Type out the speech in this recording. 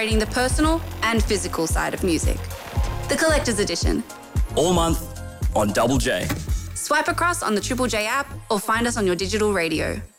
celebrating the personal and physical side of music. The Collector's Edition. All month on Double J. Swipe across on the Triple J app or find us on your digital radio.